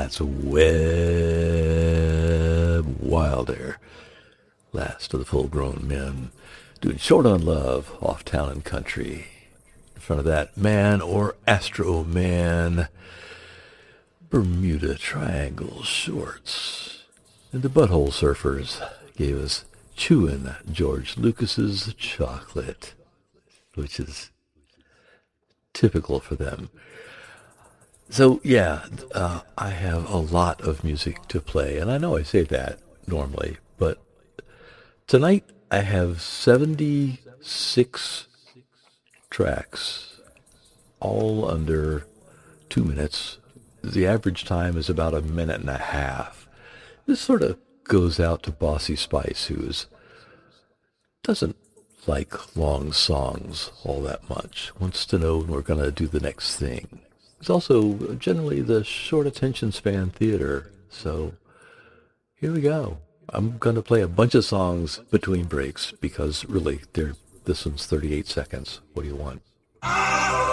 That's Webb Wilder, last of the full-grown men, doing Short on Love off Town and Country. In front of that, Man or Astro Man, Bermuda Triangle Shorts. And the Butthole Surfers gave us Chewin' George Lucas's Chocolate, which is typical for them. So, yeah, I have a lot of music to play, and I know I say that normally, but tonight I have 76 tracks, all under 2 minutes. The average time is about a minute and a half. This sort of goes out to Bossy Spice, who doesn't like long songs all that much, wants to know when we're going to do the next thing. It's also generally the short attention span theater, so here we go. I'm going to play a bunch of songs between breaks because really, this one's 38 seconds. What do you want?